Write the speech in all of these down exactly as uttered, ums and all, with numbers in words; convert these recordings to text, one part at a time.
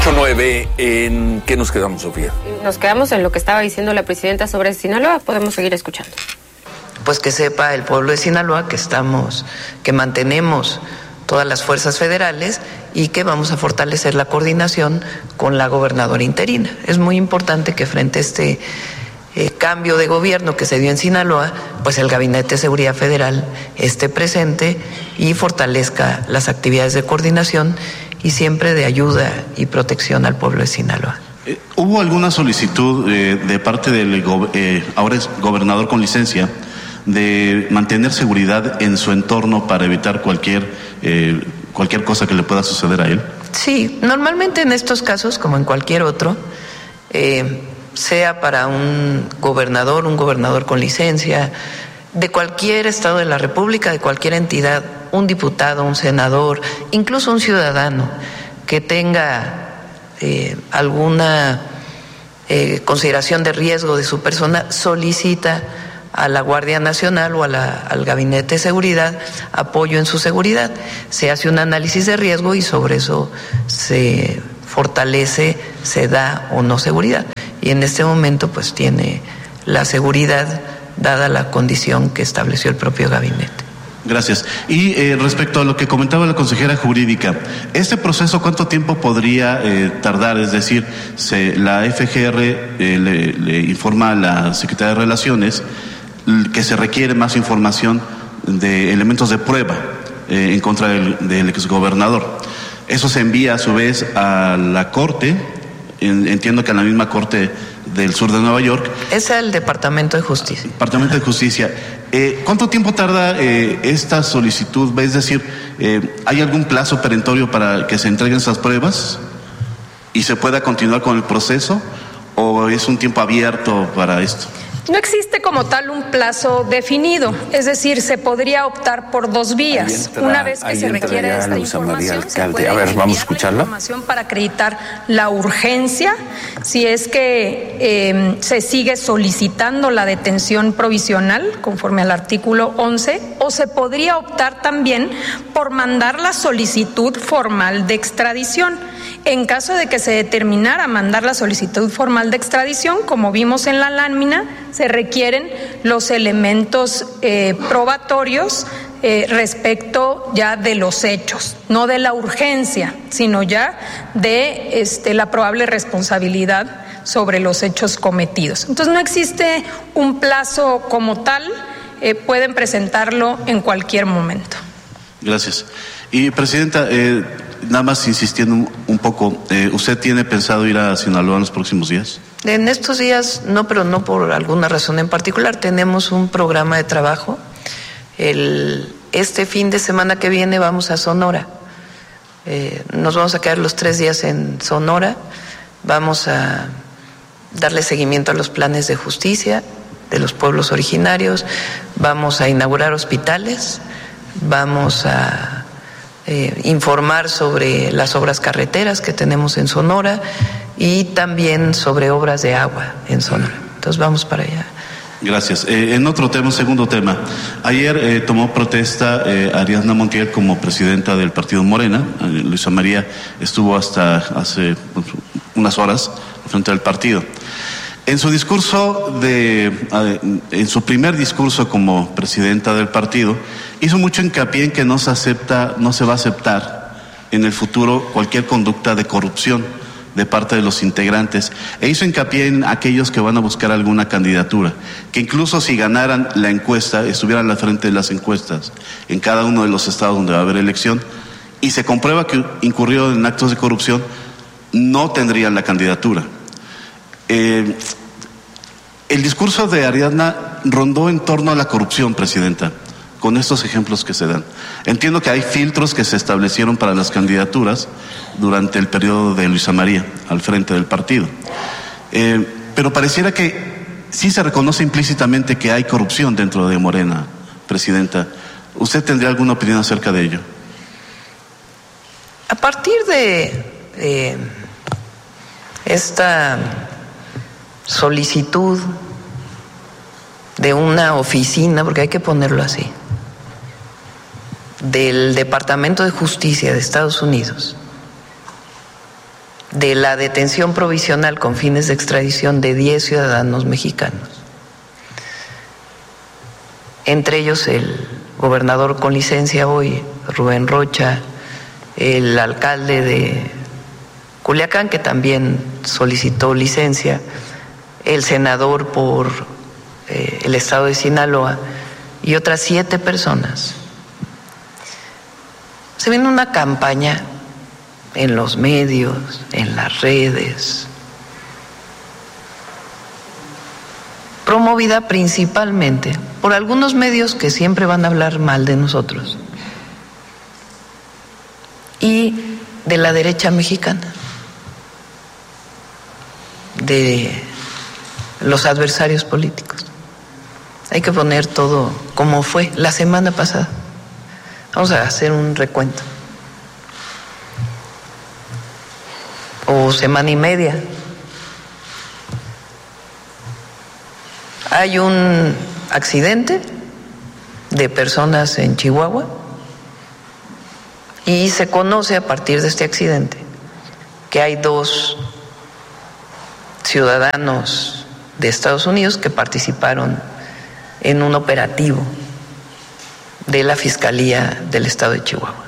ocho nueve, ¿en qué nos quedamos, Sofía? Nos quedamos en lo que estaba diciendo la presidenta sobre Sinaloa. Podemos seguir escuchando. Pues que sepa el pueblo de Sinaloa que estamos, que mantenemos todas las fuerzas federales y que vamos a fortalecer la coordinación con la gobernadora interina. Es muy importante que frente a este eh, cambio de gobierno que se dio en Sinaloa, pues el Gabinete de Seguridad Federal esté presente y fortalezca las actividades de coordinación y siempre de ayuda y protección al pueblo de Sinaloa. Eh, ¿Hubo alguna solicitud eh, de parte del eh, ahora es gobernador con licencia de mantener seguridad en su entorno para evitar cualquier eh, cualquier cosa que le pueda suceder a él? Sí, normalmente en estos casos, como en cualquier otro, eh, sea para un gobernador, un gobernador con licencia, de cualquier estado de la República, de cualquier entidad, un diputado, un senador, incluso un ciudadano que tenga eh, alguna eh, consideración de riesgo de su persona, solicita a la Guardia Nacional o a la, al Gabinete de Seguridad apoyo en su seguridad. Se hace un análisis de riesgo y sobre eso se fortalece, se da o no seguridad. Y en este momento pues tiene la seguridad dada la condición que estableció el propio gabinete. Gracias. Y eh, respecto a lo que comentaba la consejera jurídica, ¿este proceso cuánto tiempo podría eh, tardar? Es decir, se, la F G R eh, le, le informa a la Secretaría de Relaciones que se requiere más información de elementos de prueba eh, en contra del, del exgobernador. Eso se envía a su vez a la Corte, en, entiendo que a la misma Corte del Sur de Nueva York. Es el Departamento de Justicia. Departamento de Justicia. Eh, ¿Cuánto tiempo tarda eh, esta solicitud? Es decir, eh, ¿hay algún plazo perentorio para que se entreguen esas pruebas y se pueda continuar con el proceso? ¿O es un tiempo abierto para esto? No existe como tal un plazo definido, es decir, se podría optar por dos vías. Entra, Una vez que se requiere esta información, se puede a ver, vamos a escucharla. La información para acreditar la urgencia, si es que eh, se sigue solicitando la detención provisional conforme al artículo once, o se podría optar también por mandar la solicitud formal de extradición. En caso de que se determinara mandar la solicitud formal de extradición, como vimos en la lámina, se requieren los elementos eh, probatorios eh, respecto ya de los hechos, no de la urgencia, sino ya de este, la probable responsabilidad sobre los hechos cometidos. Entonces no existe un plazo como tal, eh, pueden presentarlo en cualquier momento. Gracias. Y Presidenta, eh, nada más insistiendo un, un poco, eh, ¿usted tiene pensado ir a Sinaloa en los próximos días? En estos días no, pero no por alguna razón en particular. Tenemos un programa de trabajo. El, este fin de semana que viene vamos a Sonora. Eh, nos vamos a quedar los tres días en Sonora. Vamos a darle seguimiento a los planes de justicia de los pueblos originarios. Vamos a inaugurar hospitales. Vamos a Eh, informar sobre las obras carreteras que tenemos en Sonora y también sobre obras de agua en Sonora. Entonces vamos para allá. Gracias. Eh, en otro tema, segundo tema. Ayer eh, tomó protesta eh, Ariadna Montiel como presidenta del partido Morena. Eh, Luisa María estuvo hasta hace pues, unas horas frente al partido. En su discurso de, en su primer discurso como presidenta del partido, hizo mucho hincapié en que no se acepta, no se va a aceptar en el futuro cualquier conducta de corrupción de parte de los integrantes, e hizo hincapié en aquellos que van a buscar alguna candidatura, que incluso si ganaran la encuesta, estuvieran al frente de las encuestas en cada uno de los estados donde va a haber elección, y se comprueba que incurrieron en actos de corrupción, no tendrían la candidatura. Eh, el discurso de Ariadna rondó en torno a la corrupción, Presidenta, con estos ejemplos que se dan. Entiendo que hay filtros que se establecieron para las candidaturas durante el periodo de Luisa María al frente del partido, eh, pero pareciera que sí se reconoce implícitamente que hay corrupción dentro de Morena, Presidenta. ¿Usted tendría alguna opinión acerca de ello? A partir de eh, esta solicitud de una oficina, porque hay que ponerlo así, del Departamento de Justicia de Estados Unidos, de la detención provisional con fines de extradición de diez ciudadanos mexicanos, entre ellos el gobernador con licencia hoy, Rubén Rocha, el alcalde de Culiacán, que también solicitó licencia, el senador por eh, el estado de Sinaloa y otras siete personas. Se viene una campaña en los medios, en las redes, promovida principalmente por algunos medios que siempre van a hablar mal de nosotros y de la derecha mexicana, de los adversarios políticos. Hay que poner todo como fue la semana pasada. Vamos a hacer un recuento. O semana y media. Hay un accidente de personas en Chihuahua y se conoce a partir de este accidente que hay dos ciudadanos de Estados Unidos que participaron en un operativo de la Fiscalía del Estado de Chihuahua.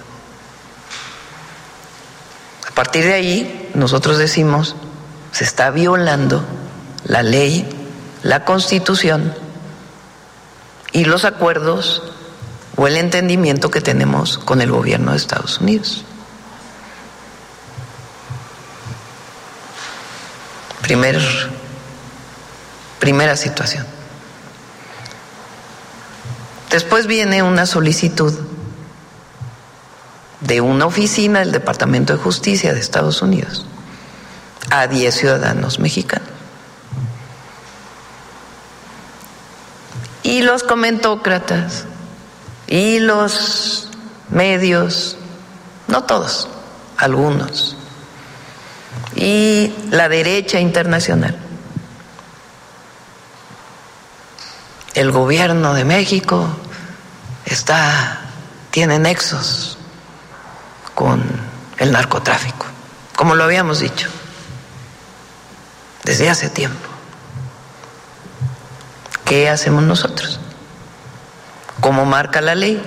A partir de ahí, nosotros decimos, se está violando la ley, la Constitución y los acuerdos o el entendimiento que tenemos con el gobierno de Estados Unidos. Primer, primera situación. Después viene una solicitud de una oficina del Departamento de Justicia de Estados Unidos a diez ciudadanos mexicanos. Y los comentócratas y los medios, no todos, algunos, y la derecha internacional, el gobierno de México está, tiene nexos con el narcotráfico, como lo habíamos dicho desde hace tiempo. ¿Qué hacemos nosotros? Como marca la ley,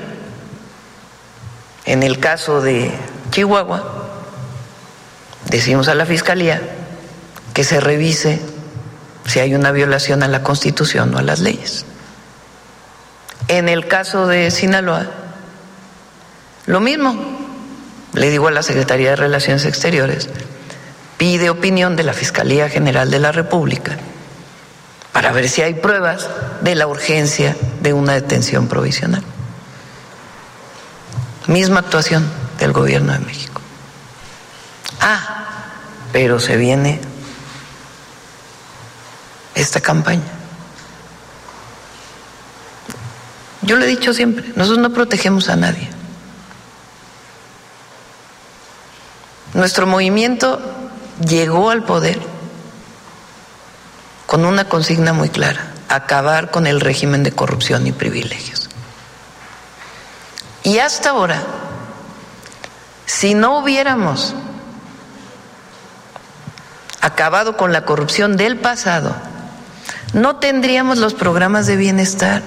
en el caso de Chihuahua, decimos a la Fiscalía que se revise si hay una violación a la Constitución o a las leyes. En el caso de Sinaloa, lo mismo. Le digo a la Secretaría de Relaciones Exteriores, pide opinión de la Fiscalía General de la República para ver si hay pruebas de la urgencia de una detención provisional. Misma actuación del Gobierno de México. Ah, pero se viene esta campaña. Yo lo he dicho siempre, nosotros no protegemos a nadie. Nuestro movimiento llegó al poder con una consigna muy clara: acabar con el régimen de corrupción y privilegios. Y hasta ahora, si no hubiéramos acabado con la corrupción del pasado, no tendríamos los programas de bienestar.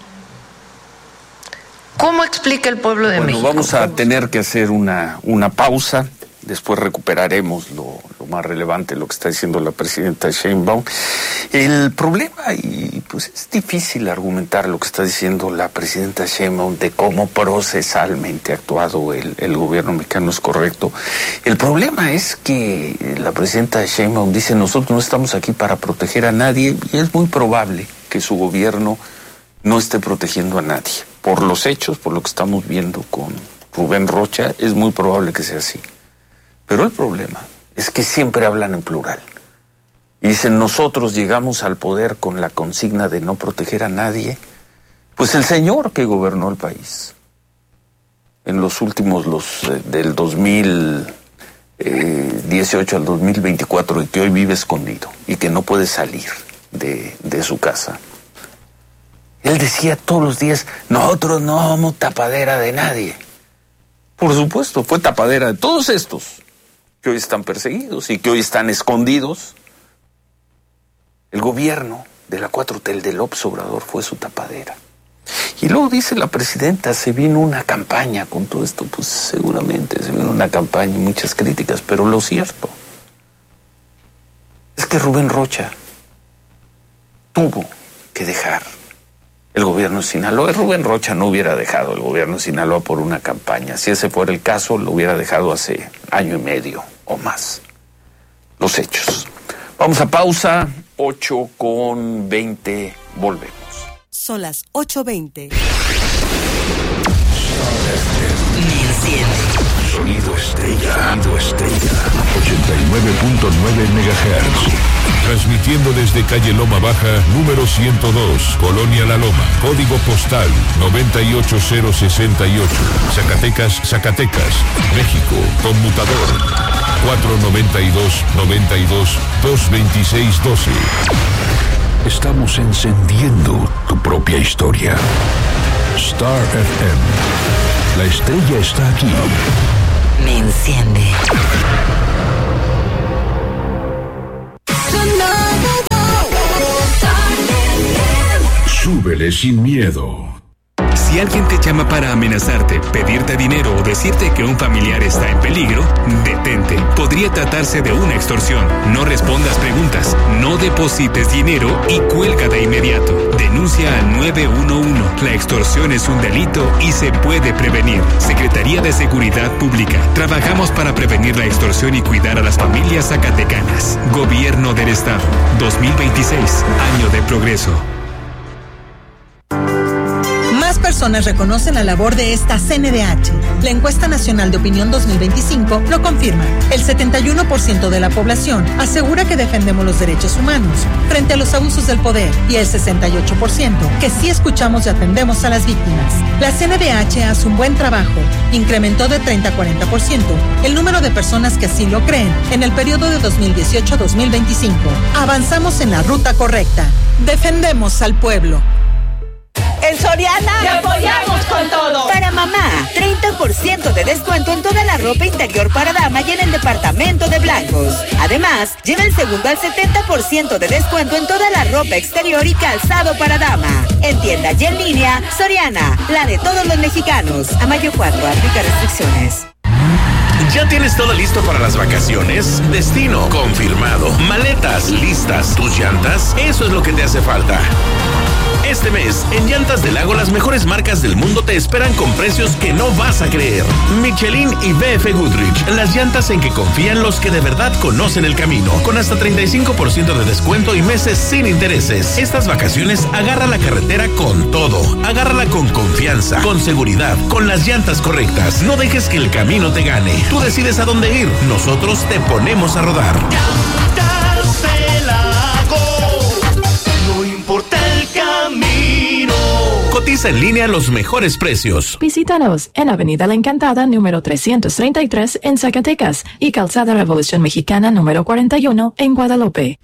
¿Cómo explica el pueblo de bueno, México? Vamos a tener que hacer una, una pausa. Después recuperaremos lo, lo más relevante, lo que está diciendo la presidenta Sheinbaum. El problema, y pues es difícil argumentar lo que está diciendo la presidenta Sheinbaum de cómo procesalmente ha actuado el, el gobierno mexicano, es correcto. El problema es que la presidenta Sheinbaum dice: nosotros no estamos aquí para proteger a nadie, y es muy probable que su gobierno no esté protegiendo a nadie. Por los hechos, por lo que estamos viendo con Rubén Rocha, es muy probable que sea así. Pero el problema es que siempre hablan en plural. Y dicen: nosotros llegamos al poder con la consigna de no proteger a nadie. Pues el señor que gobernó el país en los últimos, los eh, del dos mil dieciocho al dos mil veinticuatro, y que hoy vive escondido y que no puede salir de, de su casa. Él decía todos los días: nosotros no somos tapadera de nadie. Por supuesto, fue tapadera de todos estos. que hoy están perseguidos y que hoy están escondidos. El gobierno de la cuatro T, el de López Obrador, fue su tapadera. Y luego dice la presidenta, se vino una campaña con todo esto. Pues seguramente se vino una campaña y muchas críticas, pero lo cierto es que Rubén Rocha tuvo que dejar el gobierno de Sinaloa. Rubén Rocha no hubiera dejado el gobierno de Sinaloa por una campaña. Si ese fuera el caso, lo hubiera dejado hace año y medio o más. Los hechos. Vamos a pausa, ocho con veinte, volvemos. Son las ocho veinte. Me enciende. Sonido estrella. Sonido estrella. ochenta y nueve punto nueve megahertz. Transmitiendo desde calle Loma Baja, número ciento dos, Colonia La Loma, código postal noventa y ocho cero sesenta y ocho, Zacatecas, Zacatecas, México, conmutador cuatro noventa y dos noventa y dos dos veintiséis doce. Estamos encendiendo tu propia historia. Star F M. La estrella está aquí. Me enciende. Súbele sin miedo. Si alguien te llama para amenazarte, pedirte dinero o decirte que un familiar está en peligro, detente. Podría tratarse de una extorsión. No respondas preguntas, no deposites dinero y cuelga de inmediato. Denuncia al nueve uno uno. La extorsión es un delito y se puede prevenir. Secretaría de Seguridad Pública. Trabajamos para prevenir la extorsión y cuidar a las familias zacatecanas. Gobierno del Estado. dos mil veintiséis. Año de progreso. Más personas reconocen la labor de esta C N D H. La encuesta nacional de opinión dos mil veinticinco lo confirma. El setenta y uno por ciento de la población asegura que defendemos los derechos humanos frente a los abusos del poder y el sesenta y ocho por ciento que sí escuchamos y atendemos a las víctimas. La C N D H hace un buen trabajo. Incrementó de treinta a cuarenta por ciento el número de personas que así lo creen en el periodo de dos mil dieciocho a dos mil veinticinco. Avanzamos en la ruta correcta. Defendemos al pueblo. En Soriana ¡te apoyamos con todo! Para mamá, treinta por ciento de descuento en toda la ropa interior para dama y en el departamento de blancos. Además, lleva el segundo al setenta por ciento de descuento en toda la ropa exterior y calzado para dama. En tienda y en línea, Soriana, la de todos los mexicanos. A mayo cuatro, aplica restricciones. ¿Ya tienes todo listo para las vacaciones? Destino confirmado. Maletas listas. ¿Tus llantas? Eso es lo que te hace falta. Este mes, en Llantas del Lago, las mejores marcas del mundo te esperan con precios que no vas a creer. Michelin y B F Goodrich, las llantas en que confían los que de verdad conocen el camino, con hasta treinta y cinco por ciento de descuento y meses sin intereses. Estas vacaciones, agarra la carretera con todo. Agárrala con confianza, con seguridad, con las llantas correctas. No dejes que el camino te gane. Tú decides a dónde ir. Nosotros te ponemos a rodar. Llantas del Lago, no importa el camino. Cotiza en línea los mejores precios. Visítanos en Avenida La Encantada, número trescientos treinta y tres en Zacatecas y Calzada Revolución Mexicana, número cuarenta y uno en Guadalupe.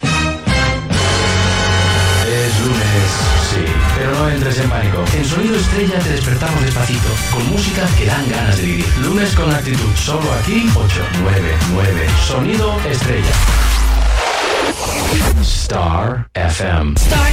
Es lunes, sí, pero no entres en pánico. En Sonido Estrella te despertamos despacito, con música que dan ganas de vivir. Lunes con actitud, solo aquí, ocho nueve nueve. Sonido Estrella. Star F M. Star